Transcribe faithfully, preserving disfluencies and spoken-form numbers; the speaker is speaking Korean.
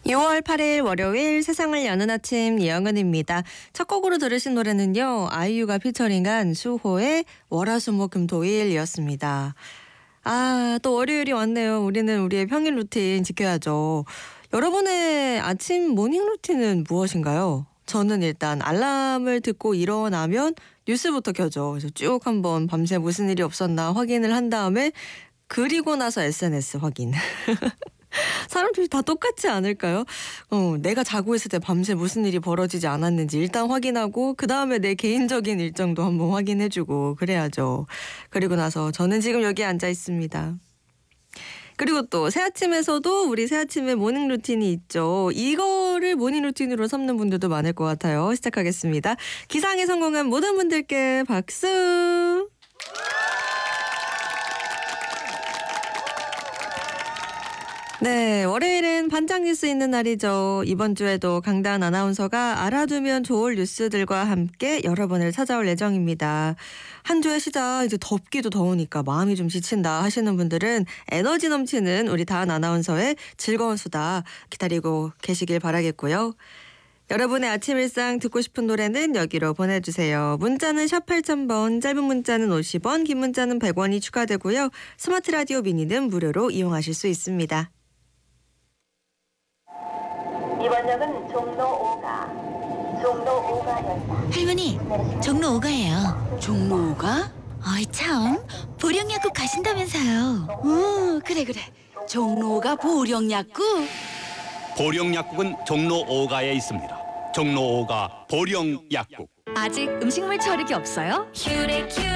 유월 팔일 월요일 세상을 여는 아침 이영은입니다. 첫 곡으로 들으신 노래는요. 아이유가 피처링한 수호의 월화수목금토일이었습니다. 아, 또 월요일이 왔네요. 우리는 우리의 평일 루틴 지켜야죠. 여러분의 아침 모닝 루틴은 무엇인가요? 저는 일단 알람을 듣고 일어나면 뉴스부터 켜죠. 그래서 쭉 한번 밤새 무슨 일이 없었나 확인을 한 다음에 그리고 나서 에스엔에스 확인. 사람들이 다 똑같지 않을까요? 어, 내가 자고 있을 때 밤새 무슨 일이 벌어지지 않았는지 일단 확인하고 그 다음에 내 개인적인 일정도 한번 확인해주고 그래야죠. 그리고 나서 저는 지금 여기 앉아 있습니다. 그리고 또 새아침에서도 우리 새아침에 모닝 루틴이 있죠. 이거를 모닝 루틴으로 삼는 분들도 많을 것 같아요. 시작하겠습니다. 기상에 성공한 모든 분들께 박수! 네, 월요일은 반짝 뉴스 있는 날이죠. 이번 주에도 강다은 아나운서가 알아두면 좋을 뉴스들과 함께 여러분을 찾아올 예정입니다. 한 주의 시작, 이제 덥기도 더우니까 마음이 좀 지친다 하시는 분들은 에너지 넘치는 우리 다은 아나운서의 즐거운 수다 기다리고 계시길 바라겠고요. 여러분의 아침 일상 듣고 싶은 노래는 여기로 보내주세요. 문자는 샵 팔천 번, 짧은 문자는 오십 원, 긴 문자는 백 원이 추가되고요. 스마트 라디오 미니는 무료로 이용하실 수 있습니다. 이번 역은 종로 오가, 종로 오가역입니다. 할머니, 종로 오가예요. 종로 오가? 어이 참, 보령약국 가신다면서요. 어, 그래 그래. 종로 오가 보령약국? 보령약국은 종로 오가에 있습니다. 종로 오가 보령약국. 아직 음식물 처리기 없어요?